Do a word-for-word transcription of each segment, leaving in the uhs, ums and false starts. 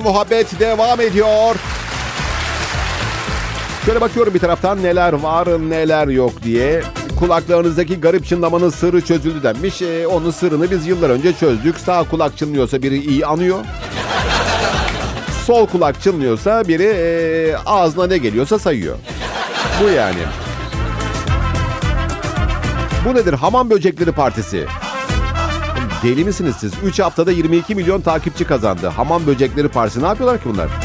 muhabbet devam ediyor. Şöyle bakıyorum bir taraftan neler var neler yok diye. Kulaklarınızdaki garip çınlamanın sırrı çözüldü denmiş. E, onun sırrını biz yıllar önce çözdük. Sağ kulak çınlıyorsa biri iyi anıyor. Sol kulak çınlıyorsa biri e, ağzına ne geliyorsa sayıyor. Bu yani. Bu nedir? Hamam Böcekleri Partisi. Deli misiniz siz? üç haftada yirmi iki milyon takipçi kazandı. Hamam Böcekleri Partisi. Ne yapıyorlar ki bunlar?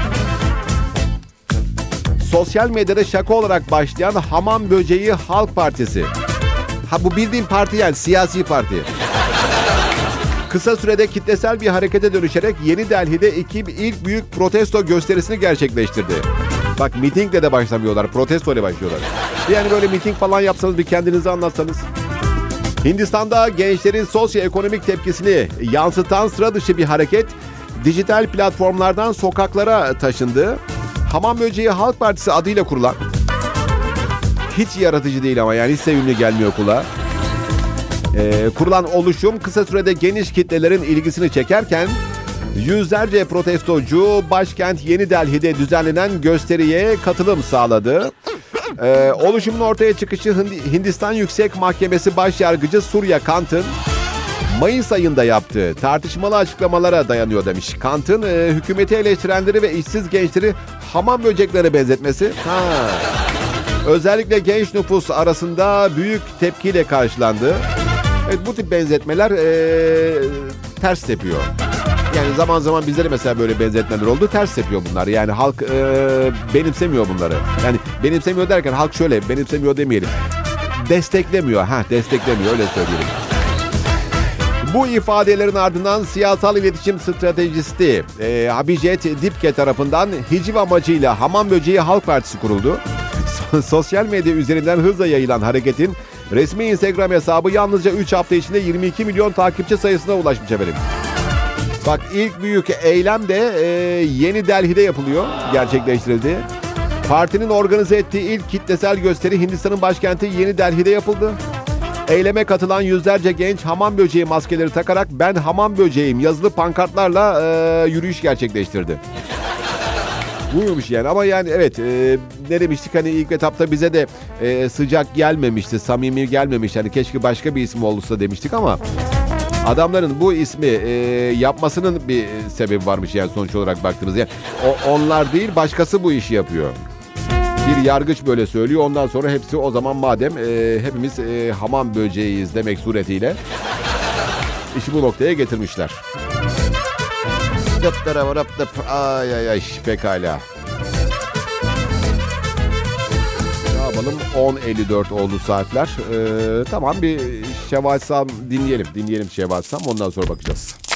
Sosyal medyada şaka olarak başlayan Hamam Böceği Halk Partisi. Ha bu bildiğin parti yani siyasi parti. Kısa sürede kitlesel bir harekete dönüşerek Yeni Delhi'de ekip ilk büyük protesto gösterisini gerçekleştirdi. Bak mitingle de başlamıyorlar, protesto ile başlıyorlar. Yani böyle miting falan yapsanız bir kendinizi anlatsanız. Hindistan'da gençlerin sosyoekonomik tepkisini yansıtan sıra dışı bir hareket dijital platformlardan sokaklara taşındı. Hamam Böceği Halk Partisi adıyla kurulan, hiç yaratıcı değil ama yani hiç sevimli gelmiyor kulağa. Ee, kurulan oluşum kısa sürede geniş kitlelerin ilgisini çekerken yüzlerce protestocu başkent Yeni Delhi'de düzenlenen gösteriye katılım sağladı. Ee, oluşumun ortaya çıkışı Hindistan Yüksek Mahkemesi Başyargıcı Surya Kant'ın Mayıs ayında yaptığı tartışmalı açıklamalara dayanıyor demiş. Kant'ın e, hükümeti eleştirenleri ve işsiz gençleri hamam böceklerine benzetmesi. Ha. Özellikle genç nüfus arasında büyük tepkiyle karşılandı. Evet, bu tip benzetmeler e, ters tepiyor. Yani zaman zaman bizlere mesela böyle benzetmeler oldu. Ters tepiyor bunlar. Yani halk e, benimsemiyor bunları. Yani benimsemiyor derken halk şöyle benimsemiyor demeyelim. Desteklemiyor. Ha, desteklemiyor öyle söyleyelim. Bu ifadelerin ardından siyasal iletişim stratejisti e, Abhijit Dipke tarafından hiciv amacıyla Hamam Böceği Halk Partisi kuruldu. Sosyal medya üzerinden hızla yayılan hareketin resmi Instagram hesabı yalnızca üç hafta içinde yirmi iki milyon takipçi sayısına ulaşmış efendim. Bak ilk büyük eylem de e, Yeni Delhi'de yapılıyor, gerçekleştirildi. Partinin organize ettiği ilk kitlesel gösteri Hindistan'ın başkenti Yeni Delhi'de yapıldı. Eyleme katılan yüzlerce genç hamam böceği maskeleri takarak "Ben hamam böceğim" yazılı pankartlarla e, yürüyüş gerçekleştirdi. Buymuş yani ama yani evet e, ne demiştik hani ilk etapta bize de e, sıcak gelmemişti, samimi gelmemişti. Hani keşke başka bir isim olursa demiştik ama adamların bu ismi e, yapmasının bir sebebi varmış yani sonuç olarak baktığınız yani. O, onlar değil başkası bu işi yapıyor. Bir yargıç böyle söylüyor. Ondan sonra hepsi o zaman madem e, hepimiz e, hamam böceğiyiz demek suretiyle işi bu noktaya getirmişler. Ay ay ay pekala. Ne yapalım? on elli dört oldu saatler. Ee, tamam bir Şevval Sam dinleyelim. Dinleyelim Şevval Sam. Ondan sonra bakacağız.